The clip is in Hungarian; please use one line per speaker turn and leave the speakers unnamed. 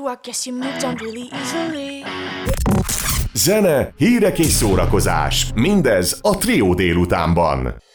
I guess you moved on really easily.
Zene, hírek és szórakozás. Mindez a Trió délutánban.